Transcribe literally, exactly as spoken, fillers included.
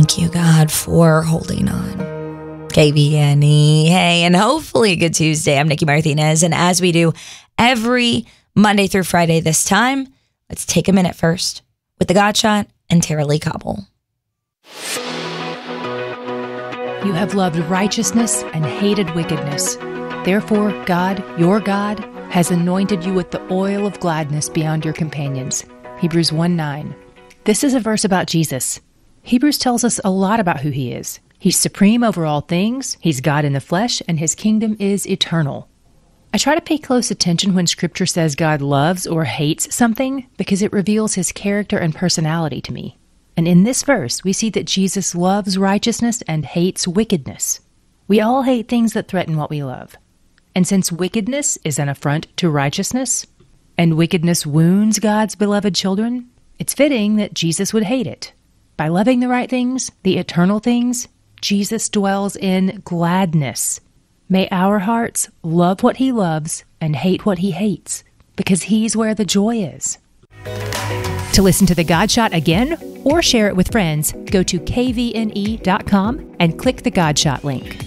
Thank you, God, for holding on. K V N E, hey, and hopefully a good Tuesday. I'm Nikki Martinez, and as we do every Monday through Friday this time, let's take a minute first with the God Shot and Tara Lee Cobble. You have loved righteousness and hated wickedness. Therefore, God, your God, has anointed you with the oil of gladness beyond your companions. Hebrews one nine. This is a verse about Jesus. Hebrews tells us a lot about who he is. He's supreme over all things, he's God in the flesh, and his kingdom is eternal. I try to pay close attention when Scripture says God loves or hates something because it reveals his character and personality to me. And in this verse, we see that Jesus loves righteousness and hates wickedness. We all hate things that threaten what we love. And since wickedness is an affront to righteousness, and wickedness wounds God's beloved children, it's fitting that Jesus would hate it. By loving the right things, the eternal things, Jesus dwells in gladness. May our hearts love what he loves and hate what he hates, because he's where the joy is. To listen to the God Shot again or share it with friends, go to K V N E dot com and click the God Shot link.